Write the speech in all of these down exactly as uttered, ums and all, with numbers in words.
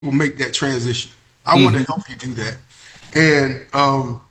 will make that transition. I want to Mm-hmm. help you do that. And um,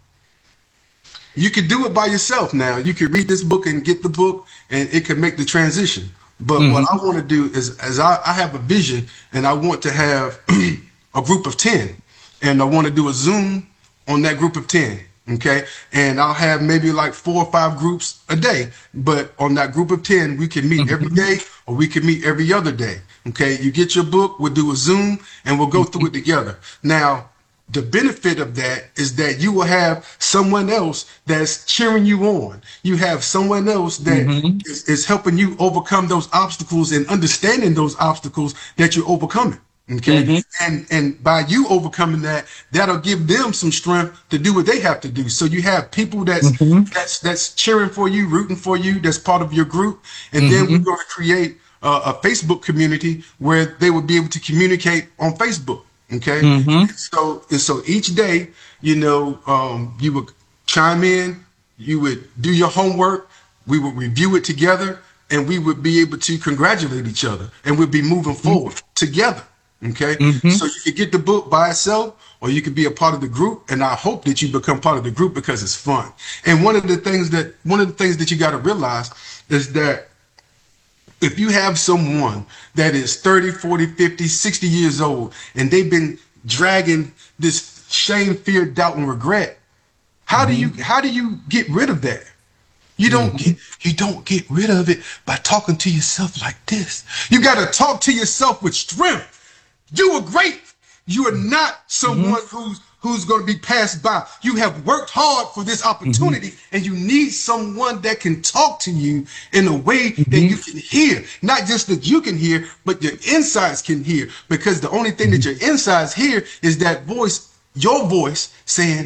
you could do it by yourself now. You could read this book and get the book, and it could make the transition. But what I Mm-hmm. want to do is, as I, I have a vision, and I want to have a group of ten, and I want to do a Zoom on that group of ten. Okay, and I'll have maybe like four or five groups a day. But on that group of ten, we can meet every Mm-hmm. day, or we can meet every other day. Okay, you get your book, we'll do a Zoom, and we'll go through it together. Now, the benefit of that is that you will have someone else that's cheering you on. You have someone else that Mm-hmm. is, is helping you overcome those obstacles and understanding those obstacles that you're overcoming. Okay. Mm-hmm. And and by you overcoming that, that'll give them some strength to do what they have to do. So you have people that's Mm-hmm. that's that's cheering for you, rooting for you, that's part of your group. And then we're Mm-hmm. going to create a, a Facebook community where they will be able to communicate on Facebook. Okay. Mm-hmm. So and so each day, you know, um, you would chime in, you would do your homework, we would review it together, and we would be able to congratulate each other, and we'd be moving forward together. Okay. Mm-hmm. So you could get the book by itself, or you could be a part of the group. And I hope that you become part of the group because it's fun. And one of the things that one of the things that you got to realize is that if you have someone that is thirty, forty, fifty, sixty years old, and they've been dragging this shame, fear, doubt, and regret, how do you Mm-hmm. how do you get rid of that? You don't Mm-hmm. get you don't get rid of it by talking to yourself like this. You got to talk to yourself with strength. You are great. You are not someone who's who's going to be passed by. You have worked hard for this Mm-hmm. opportunity, and you need someone that can talk to you in a way that Mm-hmm. you can hear. Not just that you can hear, but your insides can hear. Because the only thing that your insides hear is that voice, your voice, saying,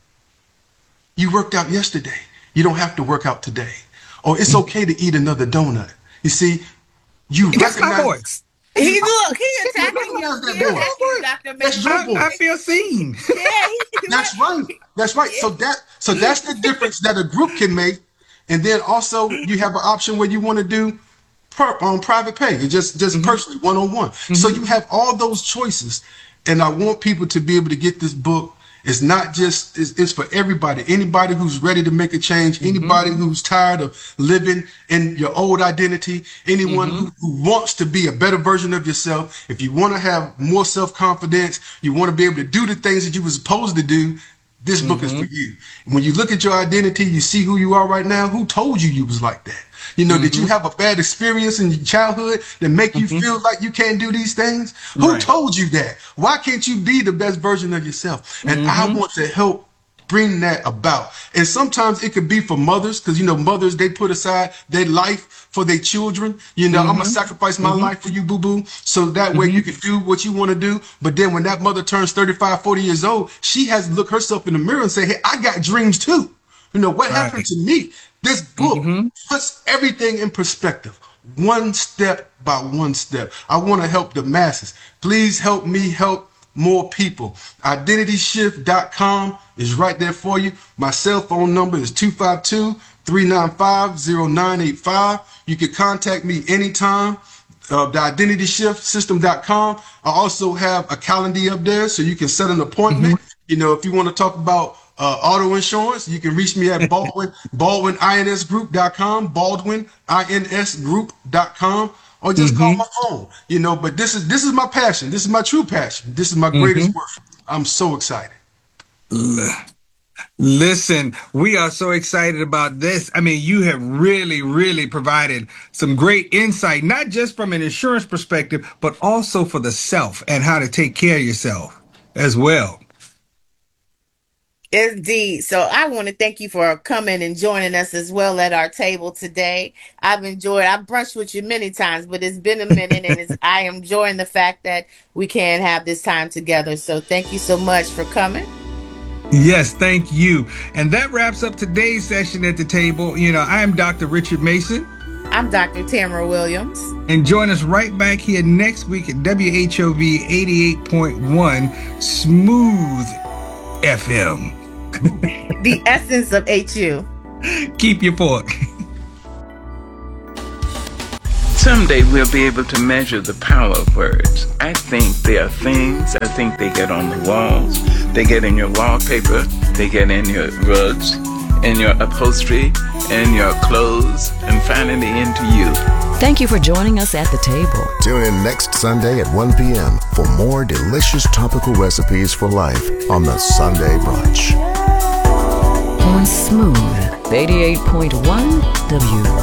you worked out yesterday. You don't have to work out today. Or it's okay to eat another donut. You see, you That's my recognize voice. you, He look, he you attacking recognize you. that He That's voice. my attacking you, voice. Doctor That's Mason. your I, I voice. feel seen. Yeah, he can do That's right. That's right. So it. that so that's the difference that a group can make. And then also you have an option where you want to do per, on private pay, just just Mm-hmm. personally, one on one. So Mm-hmm. you have all those choices. And I want people to be able to get this book. It's not just it's, it's for everybody. Anybody who's ready to make a change. Mm-hmm. Anybody who's tired of living in your old identity. Anyone Mm-hmm. who, who wants to be a better version of yourself. If you want to have more self confidence, you want to be able to do the things that you were supposed to do. This book is for Mm-hmm. you. When you look at your identity, you see who you are right now. Who told you you was like that? You know, did you Mm-hmm. have a bad experience in your childhood that make you Mm-hmm. feel like you can't do these things? Who Right. told you that? Why can't you be the best version of yourself? And I Mm-hmm. want to help bring that about. And sometimes it could be for mothers, because you know, mothers, they put aside their life for their children. You know, I'm gonna Mm-hmm. sacrifice my Mm-hmm. life for you, boo-boo, so that way you Mm-hmm. can do what you want to do. But then when that mother turns thirty-five, forty years old, she has to look herself in the mirror and say, hey, I got dreams too. You know, what happened Right. to me? This book Mm-hmm. puts everything in perspective, one step by one step. I want to help the masses. Please help me help more people. identity shift dot com is right there for you. My cell phone number is two five two, three nine five, zero nine eight five. You can contact me anytime. Uh, the identity shift system dot com. I also have a calendar up there so you can set an Mm-hmm. appointment. You know, if you want to talk about uh, auto insurance, you can reach me at Baldwin, Baldwin ins group dot com, Baldwin ins group dot com, or just call Mm-hmm. my phone. You know, but this is this is my passion. This is my true passion. This is my Mm-hmm. greatest work. I'm so excited. Listen, we are so excited about this. I mean, you have really, really provided some great insight, not just from an insurance perspective, but also for the self and how to take care of yourself as well. Indeed. So I want to thank you for coming and joining us as well at our table today. I've enjoyed, I've brunched with you many times, but it's been a minute and it's, I am enjoying the fact that we can have this time together. So thank you so much for coming. Yes, thank you. And that wraps up today's session at the table. You know, I am Doctor Richard Mason. I'm Doctor Tamara Williams. And join us right back here next week at W H O V eighty-eight point one Smooth F M. The essence of H U. Keep your fork. someday we'll be able to measure the power of words. I think they are things. I think they get on the walls. They get in your wallpaper. They get in your rugs, in your upholstery, in your clothes, and finally into you. Thank you for joining us at the table. Tune in next Sunday at one p.m. for more delicious topical recipes for life on the Sunday Brunch. On Smooth eighty-eight point one W